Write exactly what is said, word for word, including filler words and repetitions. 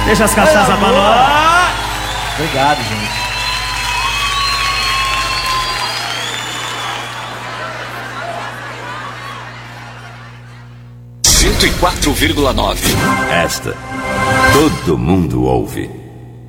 Deixa as cachaças pra nós. Obrigado, gente. cento e quatro vírgula nove. Esta todo mundo ouve.